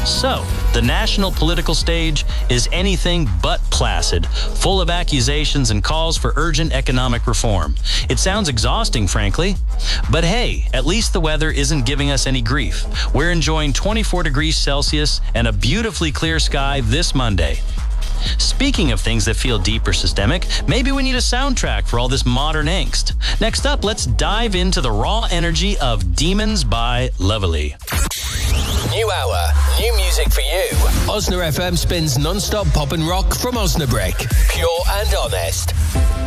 So, the national political stage is anything but placid, full of accusations and calls for urgent economic reform. It sounds exhausting, frankly. But hey, at least the weather isn't giving us any grief. We're enjoying 24 degrees Celsius and a beautifully clear sky this Monday. Speaking of things that feel deep or systemic, maybe we need a soundtrack for all this modern angst. Next up, let's dive into the raw energy of Demons by Lovely. New hour, new music for you. Osna FM spins non-stop pop and rock from Osnabrück. Pure and honest.